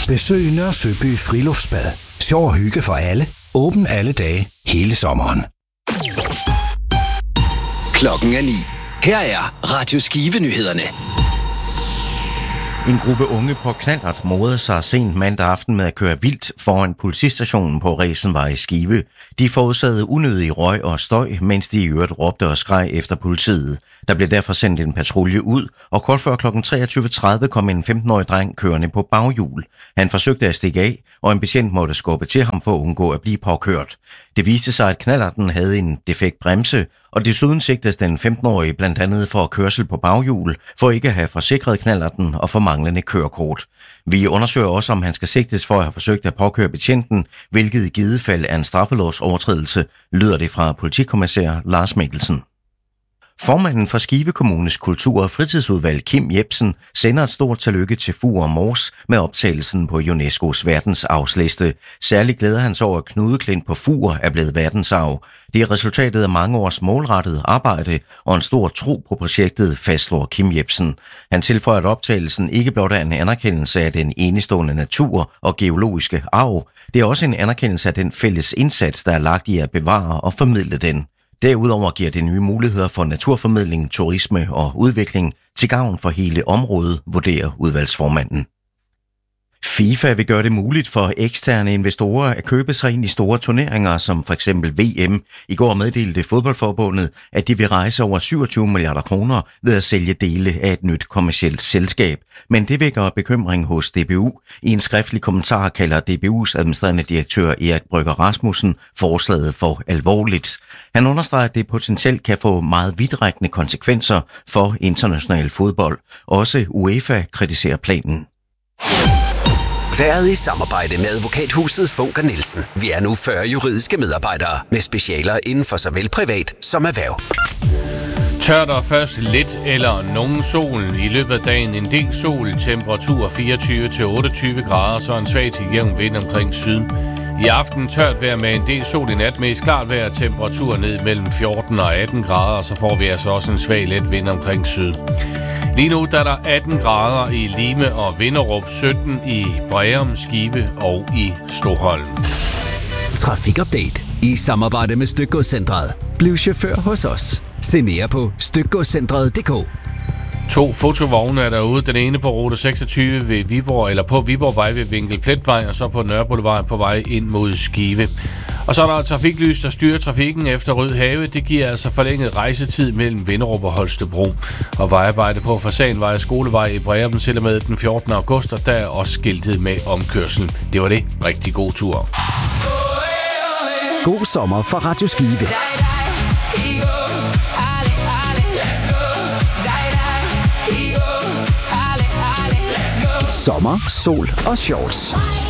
Besøg Nørre Søby Friluftsbad. Sjov og hygge for alle. Åben alle dage, hele sommeren. Klokken er 9. Her er Radio Skive-nyhederne. En gruppe unge på knallert morede sig sent mandag aften med at køre vildt foran politistationen på Resenvej i Skive. De forårsagede unødig røg og støj, mens de i øvrigt råbte og skreg efter politiet. Der blev derfor sendt en patrulje ud, og kort før kl. 23.30 kom en 15-årig dreng kørende på baghjul. Han forsøgte at stikke af, og en betjent måtte skubbe til ham for at undgå at blive påkørt. Det viste sig, at knallerten havde en defekt bremse, og desuden sigtes den 15-årige blandt andet for kørsel på baghjul, for ikke at have forsikret knallerten og for manglende kørekort. Vi undersøger også, om han skal sigtes for at have forsøgt at påkøre betjenten, hvilket i givet fald er en straffelovsovertrædelse, lyder det fra politikommissær Lars Mikkelsen. Formanden for Skive Kommunes kultur- og fritidsudvalg, Kim Jebsen, sender et stort tillykke til Fur og Mors med optagelsen på UNESCO's verdensarvsliste. Særligt glæder han sig over, at Knudeklint på Fur er blevet verdensarv. Det er resultatet af mange års målrettet arbejde og en stor tro på projektet, fastslår Kim Jebsen. Han tilføjer, at optagelsen ikke blot er en anerkendelse af den enestående natur og geologiske arv. Det er også en anerkendelse af den fælles indsats, der er lagt i at bevare og formidle den. Derudover giver det nye muligheder for naturformidling, turisme og udvikling til gavn for hele området, vurderer udvalgsformanden. FIFA vil gøre det muligt for eksterne investorer at købe sig ind i store turneringer, som f.eks. VM. I går meddelte fodboldforbundet, at de vil rejse over 27 milliarder kroner ved at sælge dele af et nyt kommercielt selskab. Men det vækker bekymring hos DBU. I en skriftlig kommentar kalder DBU's administrerende direktør Erik Brygger Rasmussen forslaget for alvorligt. Han understreger, at det potentielt kan få meget vidtrækkende konsekvenser for international fodbold. Også UEFA kritiserer planen. Været i samarbejde med advokathuset Funker Nielsen. Vi er nu 40 juridiske medarbejdere med specialer inden for såvel privat som erhverv. Tørt og først lidt eller nogen sol. I løbet af dagen en del sol, temperatur 24-28 grader, så en svag til jævn vind omkring syden. I aften tørt vejr med en del sol i nat, mest klart vejr, temperatur ned mellem 14 og 18 grader, og så får vi altså også en svag let vind omkring syd. Lige nu der er der 18 grader i Lime og Vinderup, 17 i Breum, Skive og i Stoholm. Trafikupdate i samarbejde med Stykgodscentret. Bliv chauffør hos os. Se mere på stykgodscentret.dk. 2 fotovogne er derude. Den ene på rute 26 ved Viborg, eller på Viborgvej ved Vinkelpletvej, og så på Nørreboulevard på vej ind mod Skive. Og så er der trafiklys, der styrer trafikken efter Rødhave. Det giver altså forlænget rejsetid mellem Vinderup og Holstebro. Og vejarbejde på Fasanvej og Skolevej i Breum til og med den 14. august, og der er også skiltet med omkørsel. Det var det. Rigtig god tur. God sommer fra Radio Skive. Sommer, sol og shorts.